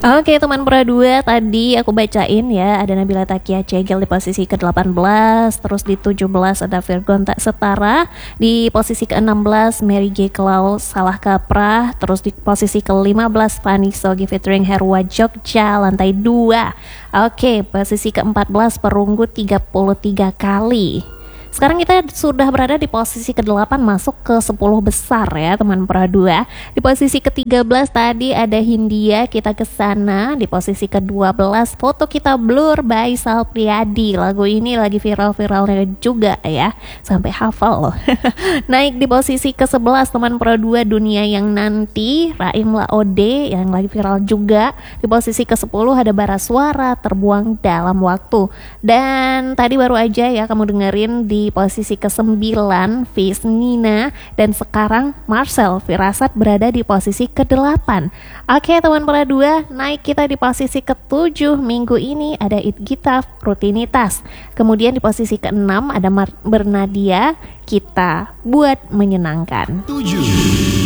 Oke teman Pura 2, tadi aku bacain ya, ada Nabila Takia Cegel di posisi ke-18, terus di 17 ada Virgon Tak Setara, di posisi ke-16 Mary J. Cloud Salah Kaprah, terus di posisi ke-15 Fanny Sogi featuring Herwa Jogja Lantai 2. Oke, posisi ke-14 Perunggu 33 kali. Sekarang kita sudah berada di posisi ke-8 masuk ke 10 besar ya teman Pura 2. Di posisi ke-13 tadi ada Hindia, kita ke sana. Di posisi ke-12 Foto Kita Blur by Sal Priadi. Lagu ini lagi viral-viralnya juga ya, sampai hafal loh. Naik di posisi ke-11 teman Pura 2 Dunia Yang Nanti, Raim Laode yang lagi viral juga. Di posisi ke-10 ada Bara Suara Terbuang Dalam Waktu. Dan tadi baru aja ya kamu dengerin di posisi ke-9 Fis Nina, dan sekarang Marcel Firasat berada di posisi ke-8. Oke teman Pura 2, naik kita di posisi ke-7 minggu ini ada It Gita Rutinitas. Kemudian di posisi ke-6 ada Bernadia, Kita Buat Menyenangkan. 7.